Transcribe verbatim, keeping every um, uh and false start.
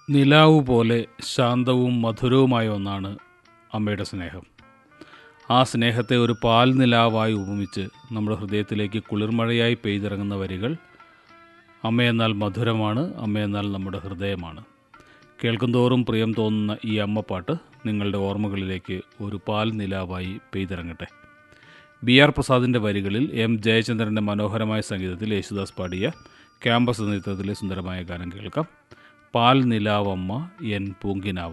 നിലാവ് പോലെ ശാന്തവും മധുരവുമായ ഒന്നാണ് അമ്മയുടെ സ്നേഹം. ആ സ്നേഹത്തെ ഒരു പാൽ നിലാവായി ഉപമിച്ച് നമ്മുടെ ഹൃദയത്തിലേക്ക് കുളിർമഴയായി പെയ്തിറങ്ങുന്ന വരികൾ അമ്മയെന്നാൽ മധുരമാണ്, അമ്മയെന്നാൽ നമ്മുടെ ഹൃദയമാണ്. കേൾക്കുന്തോറും പ്രിയം തോന്നുന്ന ഈ അമ്മപ്പാട്ട് നിങ്ങളുടെ ഓർമ്മകളിലേക്ക് ഒരു പാൽ നിലാവായി പെയ്തിറങ്ങട്ടെ. ബി ആർ പ്രസാദിൻ്റെ വരികളിൽ എം ജയചന്ദ്രൻ്റെ മനോഹരമായ സംഗീതത്തിൽ യേശുദാസ് പാടിയ ക്യാമ്പസ് എന്ന ചിത്രത്തിലെ സുന്ദരമായ ഗാനം കേൾക്കാം. പാൽ നിലാവമ്മ എൻ പൂങ്കിനാവ.